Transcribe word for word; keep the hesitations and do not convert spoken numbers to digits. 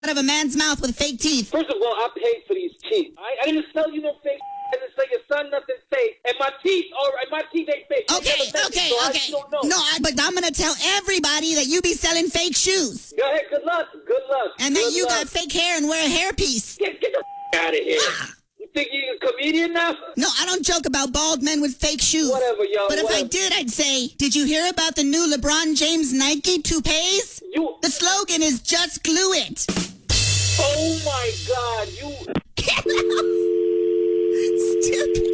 out of a man's mouth with fake teeth. First of all, I paid for these teeth. I, I didn't sell you no fake. I didn't sell your son nothing fake. And my teeth, all right, my teeth ain't fake. Okay, okay, so okay. I don't know. No, I, but I'm gonna tell everybody that you be selling fake shoes. Go ahead. Good luck. Good luck. And good that you luck. got fake hair and wear a hairpiece. Get, get the out of here. Ah. You think you're a comedian now? No, I don't joke about bald men with fake shoes. Whatever, yo. But if whatever. I did, I'd say, did you hear about the new LeBron James Nike toupees? You. The slogan is just glue it. Oh my God, you. Stupid.